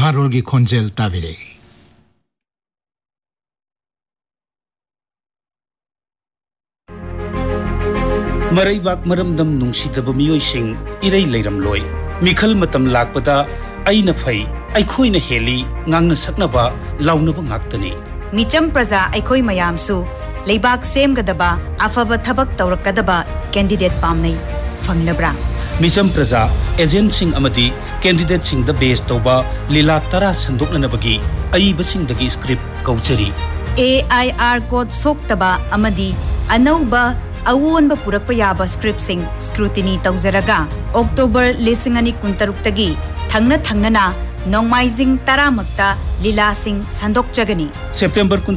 Naharolgi Khonjel Tavire. Maraibak maramdam nungsidaba miyoising iray leiramloi. Mikhal matam lakpada aina phai aikhoina heli ngangna saknaba launaba ngaktani. Micham praja aikoi mayamsu leibak semgadaba afaba thabak tawrakadaba candidate pamnai fangnabra. Micham praja agent sing amadi candidate sing the base toba lila tara sandoknanabagi aiba sing dagi script kaujari. AIR code soktaba amadi anauba awonba purakpa yaba script sing scrutiny tawzaraga October 2016 tagi thangna na nongmaizing taramakta lila sing sandokjagani. September